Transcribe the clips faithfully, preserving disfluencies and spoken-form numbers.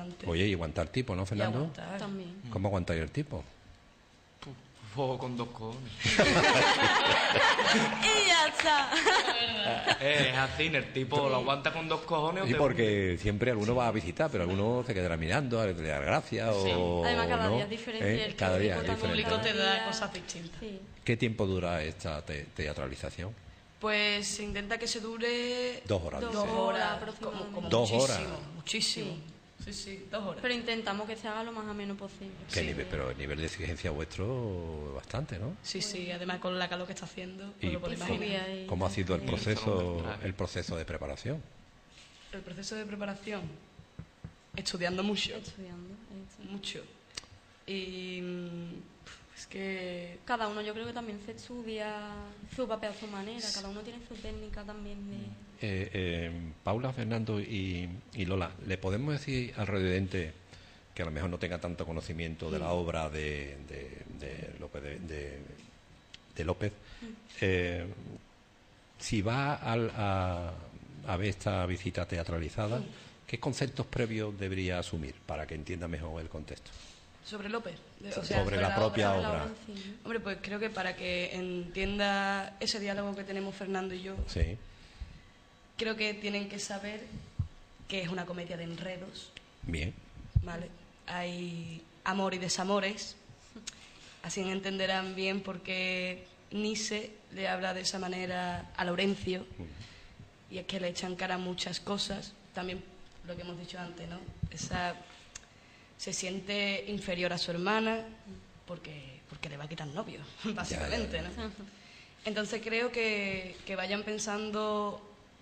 bastante. Oye, y aguantar tipo, ¿no, Y Fernando? aguantar. También. ¿Cómo aguantáis el tipo? Fuego con dos cojones. Y ya está. Eh, es así, el tipo lo aguanta con dos cojones. o Sí, te- porque siempre alguno va a visitar, pero alguno se quedará mirando, le da gracia o... Además, cada ¿no? día es diferente. ¿Eh? El Cada día es público El diferente. público te da Cada día- cosas distintas. Sí. ¿Qué tiempo dura esta te- teatralización? Pues se intenta que se dure Dos horas, Dos dice. horas, aproximadamente. como, como Dos muchísimo, horas. muchísimo. Sí, sí, dos horas. Pero intentamos que se haga lo más ameno posible. ¿Qué Sí. nivel? Pero el nivel de exigencia vuestro bastante, ¿no? Sí, sí, además con la calor que está haciendo, Y pues lo podéis Y imaginar. fobia y ¿Cómo ha sido el tal. proceso, el proceso de preparación? El proceso de preparación, estudiando mucho, Estudiando. esto. mucho. Y mm, es que Cada uno yo creo que también se estudia su papel a su manera. Cada uno tiene su técnica también de... Eh, eh, Paula, Fernando y, y Lola, ¿le podemos decir al revidente que a lo mejor no tenga tanto conocimiento de la obra de, de, de López, de, de- de López, eh, si va al- a, a ver esta visita teatralizada, qué conceptos previos debería asumir para que entienda mejor el contexto? sobre López, de- o Sobre sea, la propia sobre la obra. obra en sí, ¿no? Hombre, pues creo que para que entienda ese diálogo que tenemos Fernando y yo, Sí, creo que tienen que saber que es una comedia de enredos, bien. ¿vale? Hay amor y desamores, así entenderán bien por qué Nice le habla de esa manera a Laurencio, y es que le echan cara a muchas cosas, también lo que hemos dicho antes, ¿no? Esa, se siente inferior a su hermana porque, porque le va a quitar novio, básicamente, ya, ya. ¿no? Entonces creo que, que vayan pensando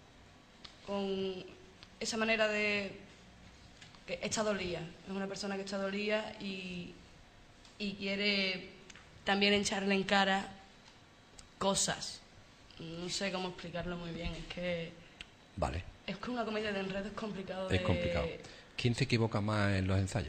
con esa manera de que está dolida, es una persona que está dolida y, y quiere también echarle en cara cosas. No sé cómo explicarlo muy bien, es que Vale, es que una comedia de enredo es complicado de... es complicado. ¿Quién se equivoca más en los ensayos?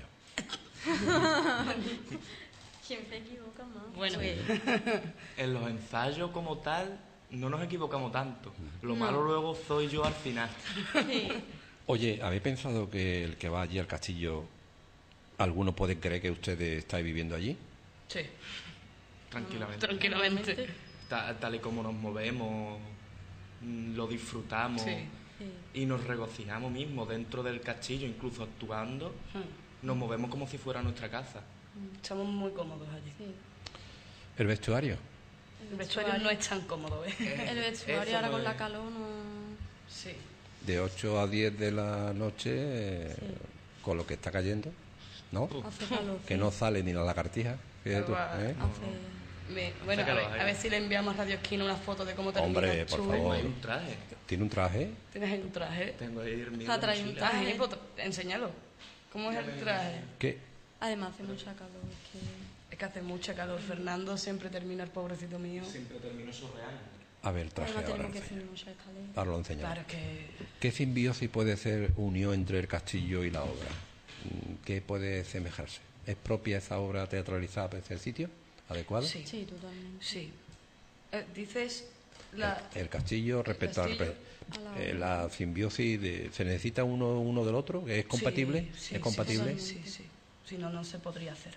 ¿Quién se equivoca más? Bueno, Pues, En los ensayos como tal no nos equivocamos tanto. Lo No. malo luego soy yo al final. sí. Oye, ¿habéis pensado que el que va allí al castillo, alguno puede creer que ustedes estáis viviendo allí? sí, Tranquilamente. tranquilamente. Ta- tal y como nos movemos, mm, lo disfrutamos Sí. Sí. y nos regocijamos mismo dentro del castillo, incluso actuando, Hmm. nos movemos como si fuera nuestra casa. Estamos muy cómodos allí. Sí. ¿El vestuario? El vestuario no es tan cómodo, ¿eh? El vestuario Eso ahora no con la es- calor no... Sí. De ocho a diez de la noche, eh, Sí. con lo que está cayendo, ¿no? Hace calor. Que sí. no sale ni la lagartija, fíjate tú, Claro, ¿eh? Hace... Me- bueno, a Sácalo, ver, ahí. a ver si le enviamos a Radio Esquina una foto de cómo termina Hombre, el por show. favor. Hay un traje. ¿Tiene un traje? ¿Tienes ahí un traje? Tengo ahí el mío Se ha de traído un mochila. traje. Traje, pues, enséñalo. ¿Cómo es el traje? ¿Qué? Además hace mucha calor. Es que... Es que hace mucha calor. Fernando siempre termina, el pobrecito mío. Siempre termino surreal. A ver, el traje Además ahora. tenemos que enseña. subir mucha escalera. Ahora lo enseñamos. Claro que... ¿Qué simbiosis puede ser unión entre el castillo y la obra? Mm, ¿Qué puede semejarse? ¿Es propia esa obra teatralizada para ese sitio? ¿Adecuada? Sí. Sí, totalmente. Sí. Eh, dices... La... El, el castillo respecto castillo al a la eh, obra. la simbiosis de, se necesita uno uno del otro, que es compatible, Sí, sí, es compatible. Sí, sí, sí, sí. Si no, no se podría hacer.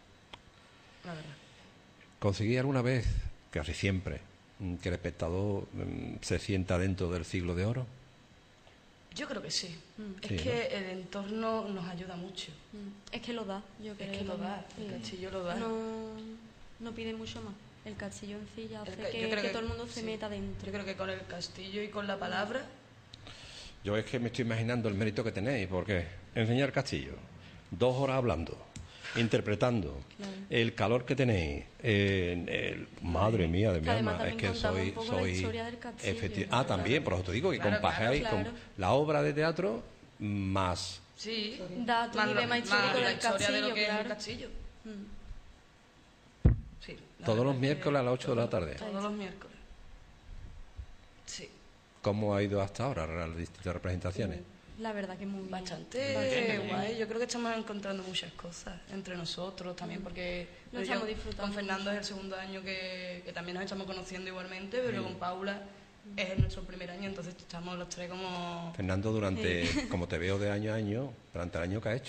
La verdad. ¿Conseguí alguna vez, casi siempre, mm, que el espectador mm, se sienta dentro del siglo de oro? Yo creo que sí. Es Sí, que el entorno nos ayuda mucho. Mm. Es que lo da, yo creo. que lo también. da, el castillo lo da. No, no pide mucho más. El castillo en sí ya hace El ca- que, yo creo que todo el mundo se sí. meta dentro. Yo creo que con el castillo y con la palabra... Yo es que me estoy imaginando el mérito que tenéis, porque enseñar castillo, dos horas hablando, interpretando, Claro. el calor que tenéis, eh, el- madre mía de mi Que además alma, es también que contamos soy... un poco la soy historia del castillo, efecti- ¿no? Ah, también, por eso te digo que Claro, compagáis claro, con claro. la obra de teatro más... Sí. Datos Más y lo- demás más histórico la del historia de lo castillo, que es el claro. castillo. Mm. Sí. la Todos verdad los es miércoles que a las ocho de la todo- tarde. Todos los miércoles. Sí. ¿Cómo ha ido hasta ahora las distintas representaciones? La verdad que muy bien. Bastante Bastante guay. bien. Yo creo que estamos encontrando muchas cosas entre nosotros también, porque Lo yo estamos disfrutando con Fernando mucho. es el segundo año que, que también nos estamos conociendo igualmente, pero con Paula es nuestro primer año, entonces estamos los tres como... Fernando, durante, como te veo de año a año, durante el año que ha hecho,